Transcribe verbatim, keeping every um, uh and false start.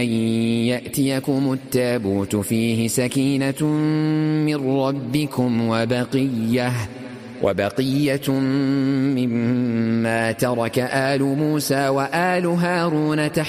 يأتيكم التابوت فيه سكينة من ربكم وبقية, وبقية مما ترك آل موسى وآل هارون تحت